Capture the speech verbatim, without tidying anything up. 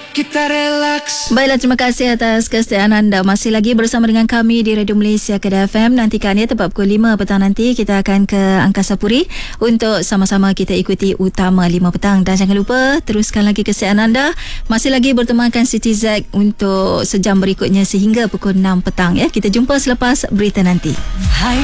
kita relax. Baiklah, terima kasih atas kesetiaan anda. Masih lagi bersama dengan kami di Radio Malaysia Kedah F M. Nantikan ya, tepat pukul lima petang nanti kita akan ke Angkasa Puri untuk sama-sama kita ikuti Utama lima petang. Dan jangan lupa teruskan lagi kesetiaan anda. Masih lagi bertemankan Siti Zack untuk sejam berikutnya sehingga pukul enam petang ya. Kita jumpa selepas berita nanti. Hai.